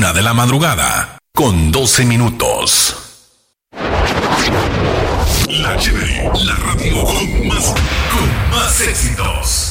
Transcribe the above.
1 de la madrugada, con 12 minutos. La Chévere, la radio con más éxitos.